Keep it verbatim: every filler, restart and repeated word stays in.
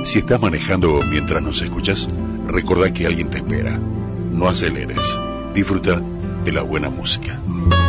Si estás manejando mientras nos escuchas, recordá que alguien te espera. No aceleres. Disfruta de la buena música.